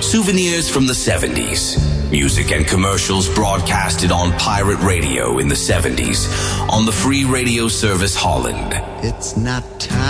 Souvenirs from the 70s. Music and commercials broadcasted on pirate radio in the 70s on the free radio service Holland. It's not time.